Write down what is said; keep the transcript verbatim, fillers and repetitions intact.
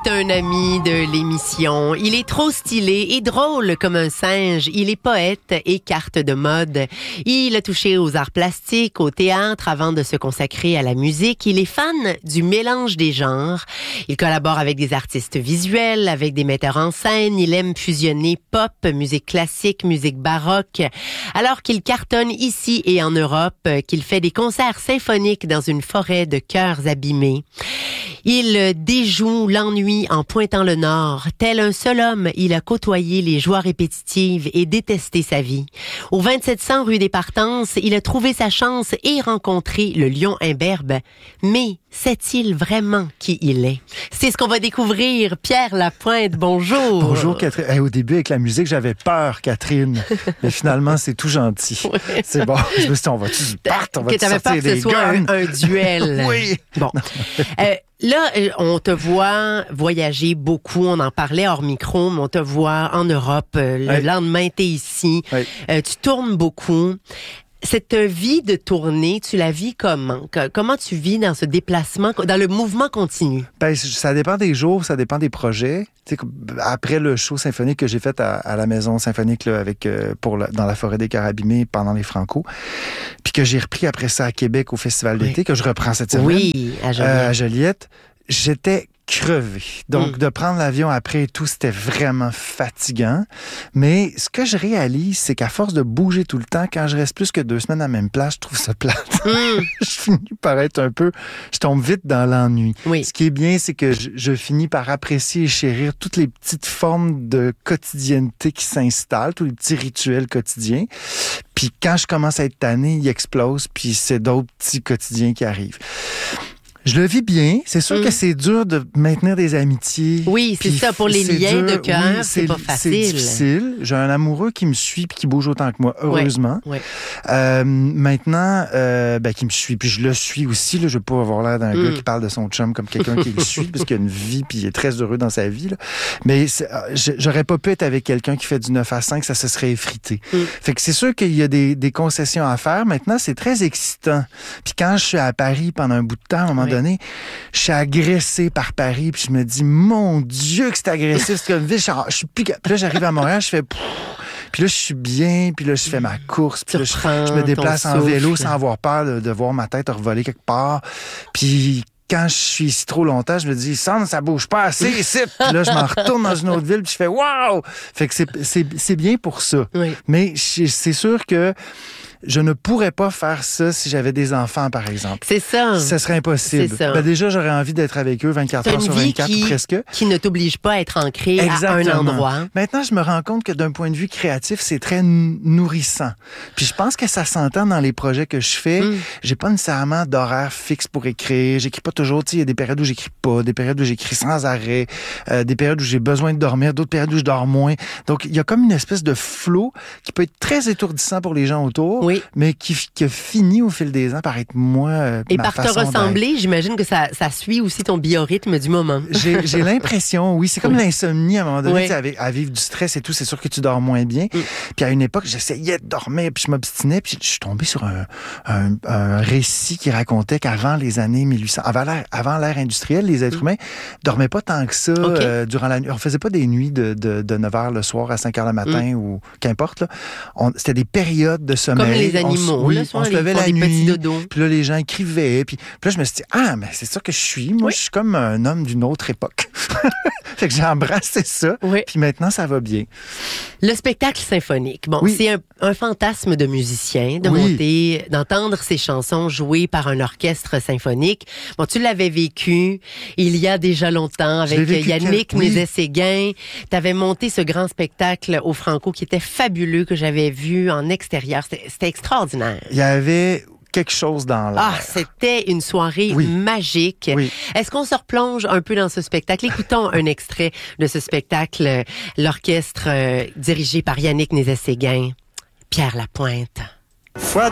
C'est un ami de l'émission. Il est trop stylé et drôle comme un singe. Il est poète et carte de mode. Il a touché aux arts plastiques, au théâtre avant de se consacrer à la musique. Il est fan du mélange des genres. Il collabore avec des artistes visuels, avec des metteurs en scène. Il aime fusionner pop, musique classique, musique baroque. Alors qu'il cartonne ici et en Europe, qu'il fait des concerts symphoniques dans une forêt de cœurs abîmés. Il déjoue l'ennui en pointant le nord. Tel un seul homme, il a côtoyé les joies répétitives et détesté sa vie. Au vingt-sept cents rue des Partences, il a trouvé sa chance et rencontré le lion imberbe. Mais sait-il vraiment qui il est? C'est ce qu'on va découvrir. Pierre Lapointe, bonjour. Bonjour Catherine. Hey, au début, avec la musique, j'avais peur, Catherine. Mais finalement, c'est tout gentil. Oui. C'est bon. Je me suis dit, on va tous se battre, on va tous sortir peur que des ce soit un, un duel. Oui. Bon. Euh, Là, on te voit voyager beaucoup, on en parlait hors micro, mais on te voit en Europe. Le oui. lendemain, t'es ici. Oui. Euh, tu tournes beaucoup. Cette vie de tournée, tu la vis comment? Comment tu vis dans ce déplacement, dans le mouvement continu? Ben, ça dépend des jours, ça dépend des projets. Tu sais, après le show symphonique que j'ai fait à, à la Maison symphonique là, avec, euh, pour la, dans la forêt des Carabinés pendant les Franco, puis que j'ai repris après ça à Québec au Festival d'été, oui. que je reprends cette semaine. Oui, à Joliette. Euh, à Joliette. J'étais crevé. Donc, mm. de prendre l'avion après et tout, c'était vraiment fatigant. Mais ce que je réalise, c'est qu'à force de bouger tout le temps, quand je reste plus que deux semaines à la même place, je trouve ça plate. Mm. je finis par être un peu... Je tombe vite dans l'ennui. Oui. Ce qui est bien, c'est que je, je finis par apprécier et chérir toutes les petites formes de quotidienneté qui s'installent, tous les petits rituels quotidiens. Puis quand je commence à être tanné, ils explosent, puis c'est d'autres petits quotidiens qui arrivent. Je le vis bien. C'est sûr mmh. que c'est dur de maintenir des amitiés. Oui, c'est ça. Pour les liens dur. de cœur, oui, c'est, c'est pas facile. C'est difficile. J'ai un amoureux qui me suit puis qui bouge autant que moi, heureusement. Ouais, ouais. Euh, maintenant, euh, ben, qui me suit. Puis je le suis aussi. Là. Je veux pas avoir l'air d'un mmh. gars qui parle de son chum comme quelqu'un qui le suit parce qu'il a une vie puis il est très heureux dans sa vie. Là. Mais c'est, j'aurais pas pu être avec quelqu'un qui fait du neuf à cinq, ça se serait effrité. Mmh. Fait que c'est sûr qu'il y a des, des concessions à faire. Maintenant, c'est très excitant. Puis quand je suis à Paris pendant un bout de temps, à un moment oui. donné, je suis agressé par Paris, puis je me dis, mon Dieu, que c'est agressif, c'est comme ville, je, je suis plus... Puis là, j'arrive à Montréal, je fais... Puis là, je suis bien, puis là, je fais ma course, puis là, je, je me déplace en souffle. vélo sans avoir peur de, de voir ma tête revoler quelque part. Puis quand je suis ici trop longtemps, je me dis, Sandre, ça bouge pas assez ici. Puis là, je m'en retourne dans une autre ville, puis je fais, waouh! Fait que c'est, c'est, c'est bien pour ça. Oui. Mais c'est sûr que je ne pourrais pas faire ça si j'avais des enfants, par exemple. C'est ça. Ça serait impossible. C'est ça. Ben déjà, j'aurais envie d'être avec eux vingt-quatre heures sur vingt-quatre, qui, presque. Qui ne t'oblige pas à être ancré Exactement. à un endroit. Maintenant, je me rends compte que d'un point de vue créatif, c'est très nourrissant. Puis je pense que ça s'entend dans les projets que je fais. Mm. J'ai pas nécessairement d'horaire fixe pour écrire. J'écris pas toujours. Tu sais, il y a des périodes où j'écris pas, des périodes où j'écris sans arrêt, euh, des périodes où j'ai besoin de dormir, d'autres périodes où je dors moins. Donc, il y a comme une espèce de flow qui peut être très étourdissant pour les gens autour, oui. mais qui qui a fini au fil des ans par être moi euh, Et ma par te façon ressembler, d'être. J'imagine que ça, ça suit aussi ton biorhythme du moment. J'ai, j'ai l'impression, oui. C'est comme oui. l'insomnie à un moment donné, oui. à, à vivre du stress et tout. C'est sûr que tu dors moins bien. Mm. Puis à une époque, j'essayais de dormir, puis je m'obstinais, puis je suis tombé sur un, un, un récit qui racontait qu'avant les années mille huit cents, avant l'ère, avant l'ère industrielle, les êtres mm. humains dormaient pas tant que ça okay. euh, durant la nuit. On faisait pas des nuits de, de, de neuf heures le soir à cinq heures le matin mm. ou qu'importe. Là. On, c'était des périodes de sommeil. Comme les animaux. On, là, on se levait la nuit, puis là, les gens écrivaient, puis, puis là, je me suis dit, ah, mais c'est ça que je suis. Moi, oui. je suis comme un homme d'une autre époque. Fait que j'ai embrassé ça, oui. puis maintenant, ça va bien. Le spectacle symphonique, bon, oui. c'est un, un fantasme de musicien, de oui. monter, d'entendre ces chansons jouées par un orchestre symphonique. Bon, tu l'avais vécu il y a déjà longtemps avec Yannick oui. Nézet-Séguin. Tu avais monté ce grand spectacle au Franco qui était fabuleux, que j'avais vu en extérieur. C'était, c'était extraordinaire. Il y avait quelque chose dans l'air. Ah, c'était une soirée oui. magique. Oui. Est-ce qu'on se replonge un peu dans ce spectacle? Écoutons un extrait de ce spectacle, l'orchestre euh, dirigé par Yannick Nézet-Séguin, Pierre Lapointe. Fois